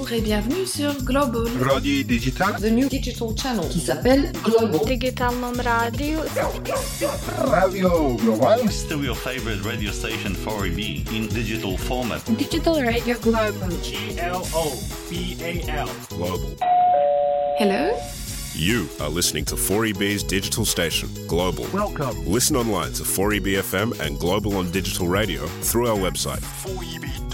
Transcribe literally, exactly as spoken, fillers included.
Bonjour et bienvenue sur Global Radio Digital, the new digital channel qui s'appelle Global. Digitalnom radio. Radio Global. Still your favorite radio station four E B in digital format. Digital Radio Global. G L O B A L. Global. Hello. You are listening to four E B's digital station, Global. Welcome. Listen online to four E B F M and Global on digital radio through our website, four E B